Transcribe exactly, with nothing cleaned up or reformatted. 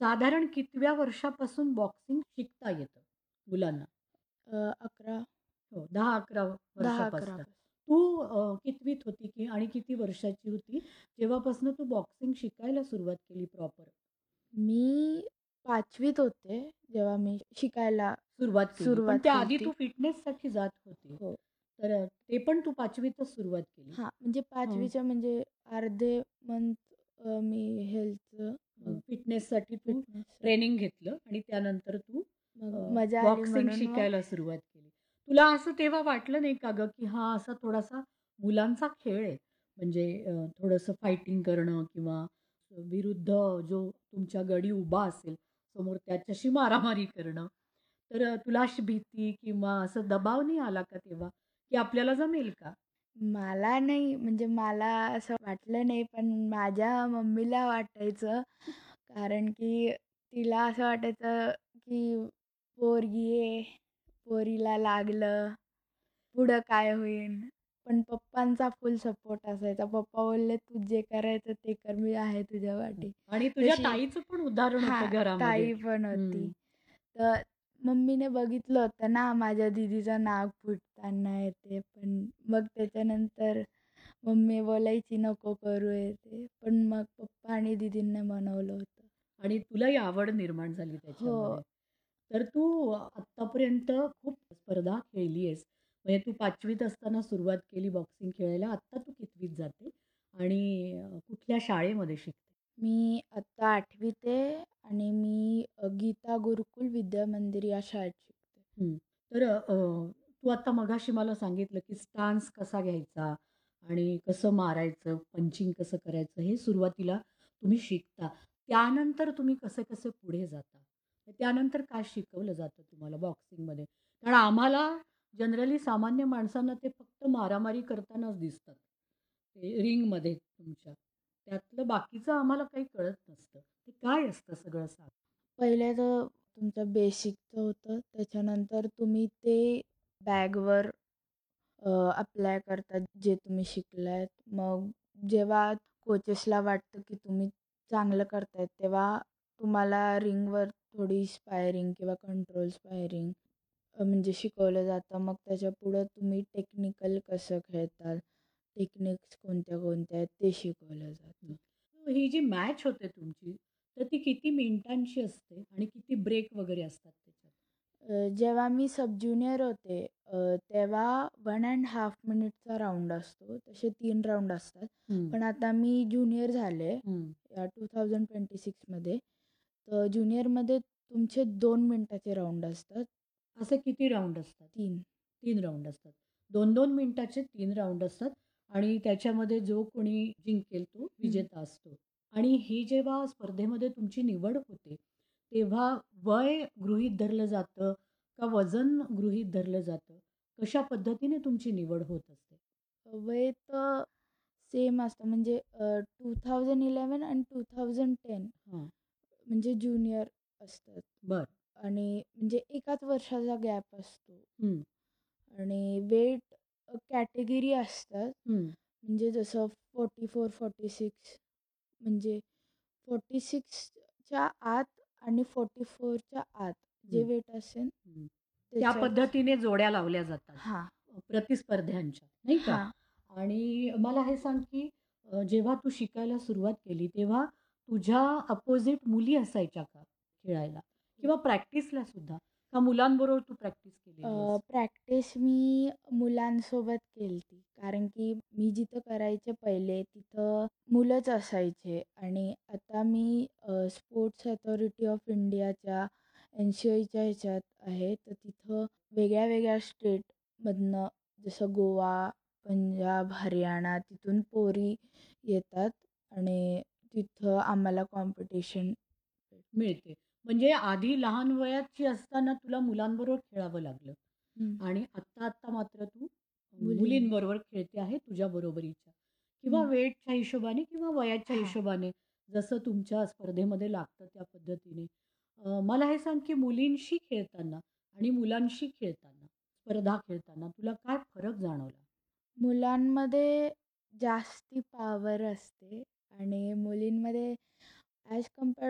साधारण कितव्या वर्षापासून बॉक्सिंग शिकता येतं मुलांना? अ, अकरा हो, दहा अकरा दहा अकरा वर्षापासून. पासून. तू अ, कितवीत होती की आणि किती वर्षाची होती, जेव्हापासून तू बॉक्सिंग शिकायला सुरुवात केली प्रॉपर? मी पाचवीत होते, जेव्हा मी शिकायला सुरुवात केली. पण सुरुवात त्याआधी केलती. तू फिटनेससाठी जात होती. हो. तर अ, ते पण तू पाचवीतच सुरुवात केली? हां, म्हणजे हं. पाचवीच्या म्हणजे अर्धे मंथ अ, मी हेल्थचं अ, मग फिटनेससाठी तू फिटनेससाठी ट्रेनिंग घेतलं आणि त्यानंतर तू अ, मग मजा आली बॉक्सिंग म्हणून मग शिकायला सुरुवात केली. तुला असं तेव्हा वाटलं नाही का गं, की हा असा थोडासा मुलांचा खेळ आहे? म्हणजे अ, थोडंसं फायटिंग करणं किंवा विरुद्ध जो तुमच्या गडी उभा असेल समोर त्याच्याशी मारामारी करणं. तर अ, तुला अशी भीती किंवा असं दबाव नाही आला का तेव्हा, की आपल्याला जमेल का? मला नाही म्हणजे मला असं वाटलं नाही, पण माझ्या मम्मीला वाटायचं. कारण की तिला असं वाटायचं, की पोरगी आहे, पोरीला लागलं, पुढं काय होईल? पण पप्पांचा फुल सपोर्ट असायचा. पप्पा बोलले, "तू जे करायचं ते कर, मी आहे तुझ्या हं. पाठी." आणि तुझ्या तशी ताईचं पण उदाहरण हां, होतं घरामध्ये. ताई पण होती. हं. तर मम्मीने बघितलं होतं ना, माझ्या दीदीचं नाक फुटताना हे ते. पण मग त्याच्यानंतर मम्मी बोलायची, "नको करू हे ते." पण मग पप्पा आणि दीदींनी मनवलं होतं. आणि तुलाही आवड निर्माण झाली हो. त्याच्यामध्ये. तर तू आत्तापर्यंत खूप स्पर्धा खेळली आहेस. म्हणजे तू पाचवीत असताना सुरुवात केली बॉक्सिंग खेळायला. आत्ता तू कितवीत जाते? आणि अ, कुठल्या शाळेमध्ये शिकते? मी आत्ता आठवीत आहे आणि मी अ, गीता गुरुकुल विद्या मंदिर या शाळेत शिकते. हं. तर अ, तू आता मगाशी मला सांगितलं, की स्टान्स कसा घ्यायचा आणि कसं मारायचं, पंचिंग कसं करायचं, हे सुरुवातीला तुम्ही शिकता. त्यानंतर तुम्ही कसे-कसे पुढे जाता? तर त्यानंतर काय शिकवलं जातं तुम्हाला बॉक्सिंगमध्ये? कारण आम्हाला जनरली सामान्य माणसांना ते फक्त मारामारी करतानाच दिसतात. ते रिंगमध्ये तुमच्या. त्यातलं बाकीचं आम्हाला काही कळत नसतं. ते काय असतं सगळं सांग? पहिले तर तुमचं बेसिकचं होतं. त्याच्यानंतर तुम्ही ते बॅगवर अ, अप्लाय करतात जे तुम्ही शिकलात. मग जेव्हा कोचेसला वाटतं की तुम्ही चांगलं करतायत, तेव्हा तुम्हाला रिंगवर थोडी स्पायरिंग किंवा कंट्रोल स्पायरिंग अ, म्हणजे शिकवलं जातं. मग त्याच्यापुढं तुम्ही टेक्निकल कसं खेळताल, टेक्निक्स कोणत्या-कोणत्या आहेत ते शिकवलं हं. जातं. तर ही जी मॅच होते तुमची, तर ती किती मिनिटांची असते आणि किती ब्रेक वगैरे असतात त्याच्यात? अ, जेव्हा मी सब ज्युनियर होते अ, तेव्हा वन अँड हाफ मिनिटचा राउंड असतो. तसे तीन राउंड असतात. हं, पण आता मी ज्युनियर झाले हं. या ट्वेंटी ट्वेंटी सिक्समध्ये. तर ज्युनियरमध्ये तुमचे दोन मिनिटाचे राउंड असतात. असे किती राउंड असतात? तीन. तीन राउंड असतात. दोन दोन मिनिटाचे तीन राउंड असतात आणि त्याच्यामध्ये जो कोणी जिंकेल तो हं. विजेता असतो. आणि ही जेव्हा स्पर्धेमध्ये तुमची निवड होते, तेव्हा वय गृहीत धरलं जातं का वजन गृहीत धरलं जातं? कशा पद्धतीने तुमची निवड होत असते? वय तर सेम असतं म्हणजे अ, ट्वेंटी इलेवन आणि ट्वेंटी टेन हां, म्हणजे ज्युनियर असतात बरं. आणि म्हणजे एकाच वर्षाचा गॅप असतो. हं, आणि वेट अ, कॅटेगरी असतात. हं, म्हणजे जसं चौऱ्याण्णव-छियालीस म्हणजे चौवेचाळीसच्या आत आणि चौऱ्याण्णवच्या आत जे हं, वेट असेल हं. त्या त्याच्याच पद्धतीने जोड्या लावल्या जातात हां, अ, प्रतिस्पर्ध्यांच्या, नाही का? हां. आणि मला हे सांग, की अ, जेव्हा तू शिकायला सुरुवात केली, तेव्हा तुझ्या अपोझिट मुली असायच्या का खेळायला? किंवा प्रॅक्टिसला सुद्धा? का मुलांबरोबर तू प्रॅक्टिस केलेली आहेस? प्रॅक्टिस मी मुलांसोबत केलती. कारण की मी जिथं करायचे पहिले तिथं मुलंच असायचे आणि आता मी अ, स्पोर्ट्स अथॉरिटी ऑफ इंडियाच्या एन सी ओच्या ह्याच्यात आहे. तर तिथं वेगळ्या-वेगळ्या स्टेटमधनं जसं गोवा, पंजाब, हरियाणा तिथून पोरी येतात आणि तिथं आम्हाला कॉम्पिटिशन मिळते. म्हणजे आधी लहान वयाची असताना तुला मुलांबरोबर खेळावं लागलं हं, आणि आत्ता-आत्ता मात्र तू मुलीं मुलींबरोबर खेळते आहे तुझ्या बरोबरीच्या किंवा हं, वेटच्या हिशोबाने किंवा वयाच्या हां. हिशोबाने जसं तुमच्या स्पर्धेमध्ये लागतं त्या पद्धतीने. अ, मला हे सांग की मुलींशी खेळताना आणि मुलांशी खेळताना, स्पर्धा खेळताना तुला काय फरक जाणवला? मुलांमध्ये जास्ती पॉवर असते आणि मुलींमध्ये ॲज कंपेअर्ड